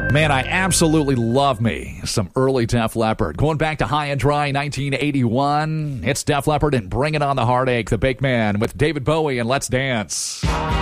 Man, I absolutely love me some early Def Leppard. Going back to High and Dry 1981, it's Def Leppard and Bring It On the Heartache, the big man with David Bowie and Let's Dance.